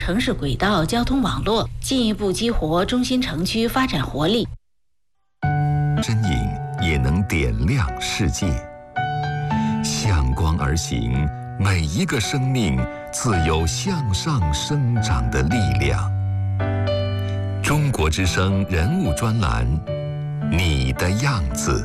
城市轨道交通网络，进一步激活中心城区发展活力。 身影也能点亮世界，向光而行，每一个生命自有向上生长的力量。中国之声人物专栏，你的样子。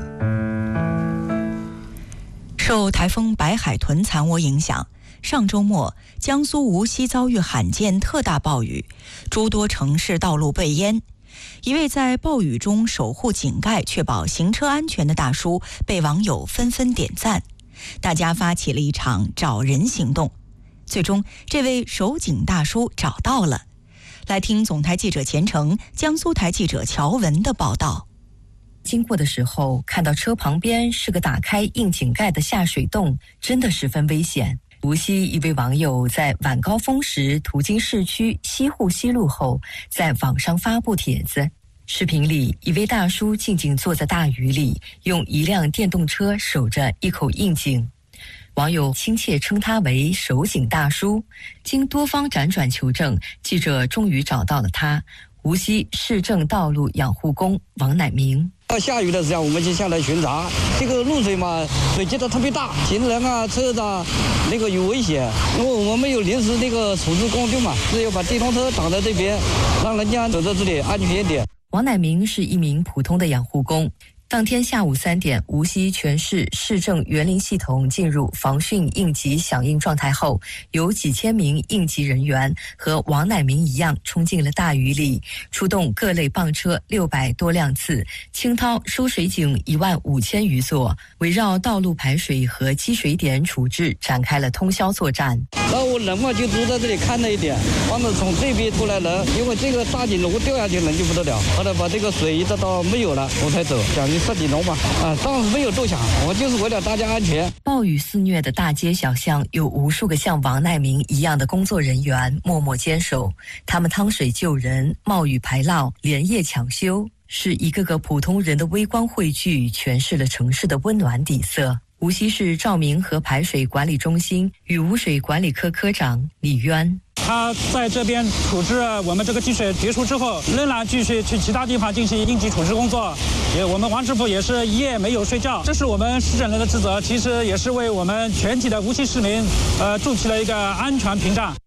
受台风白海豚残涡影响，上周末江苏无锡遭遇罕见特大暴雨，诸多城市道路被淹。一位在暴雨中守护井盖、确保行车安全的大叔被网友纷纷点赞，大家发起了一场找人行动。最终，这位守井大叔找到了。来听总台记者钱程、江苏台记者乔文的报道。 经过的时候，看到车旁边是个打开硬井盖的下水洞，真的十分危险。无锡一位网友在晚高峰时途经市区西户西路后，在网上发布帖子。视频里，一位大叔静静坐在大雨里，用一辆电动车守着一口硬井。网友亲切称他为守井大叔。经多方辗转求证，记者终于找到了他，无锡市政道路养护工王乃明。 下雨的时候，我们就下来巡查。这个露水嘛，水积得特别大，行人啊、车子啊，那个有危险。因为我们有临时那个处置工具嘛，只有把电动车挡在这边，让人家走在这里安全一点。 王乃明是一名普通的养护工。当天下午3点，无锡全市市政园林系统进入防汛应急响应状态后，有几千名应急人员和王乃明一样冲进了大雨里，出动各类泵车600多辆次，倾掏输水井15000余座，围绕道路排水和积水点处置展开了通宵作战。 然后我人嘛就坐在这里看了一点，完了从这边出来人，因为这个大井如果掉下去人就不得了，后来把这个水一直到没有了我才走，将近10几钟吧。当时没有多想，我就是为了大家安全。 暴雨肆虐的大街小巷，有无数个像王乃明一样的工作人员默默坚守，他们趟水救人，冒雨排涝，连夜抢修，是一个个普通人的微光汇聚，诠释了城市的温暖底色。无锡市照明和排水管理中心雨污水管理科科长李渊， 他在这边处置我们这个积水结束之后，仍然继续去其他地方进行应急处置工作。我们王师傅也是一夜没有睡觉，这是我们市政人的职责，其实也是为我们全体的无锡市民筑起了一个安全屏障。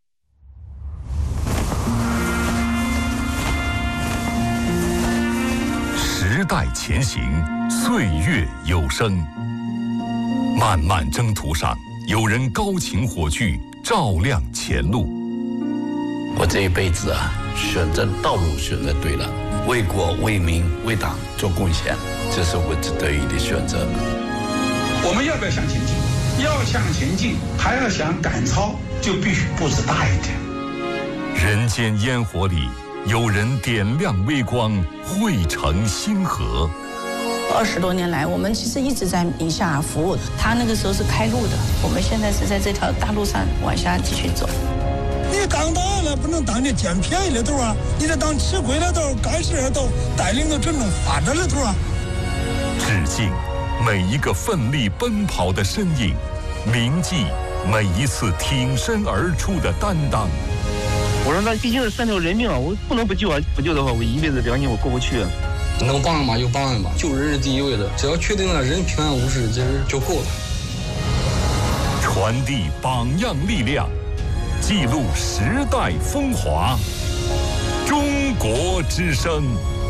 时代前行，岁月有声。漫漫征途上，有人高擎火炬，照亮前路。 我这一辈子选择道路选择对了，为国为民为党做贡献，这是我得意的选择。 我们要不要向前进？要向前进，还要想赶超，就必须步子大一点。 人间烟火里，有人点亮微光，汇成星河。 20多年来，我们其实一直在宁夏服务。他那个时候是开路的，我们现在是在这条大路上往下继续走。 你当大了不能当你捡便宜的头啊，你得当吃亏的头、干事的头，带领着真正发展的头啊。 致敬每一个奋力奔跑的身影，铭记每一次挺身而出的担当。 我说那毕竟是3条人命啊，我不能不救啊！不救的话，我一辈子良心我过不去。 能帮人嘛就帮人吧，救人是第一位的，只要确定了人平安无事，其实就够了。 传递榜样力量，记录时代风华。中国之声。